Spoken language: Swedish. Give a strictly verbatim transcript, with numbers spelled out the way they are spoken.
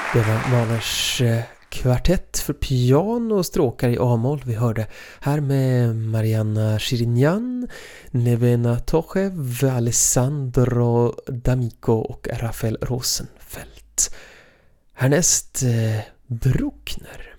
Det var Mahlers eh, kvartett för piano och stråkar i A-moll vi hörde här med Marianna Shirinyan, Nevena Tochev, Alessandro D'Amico och Rafael Rosenfeldt. Härnäst eh, Bruckner.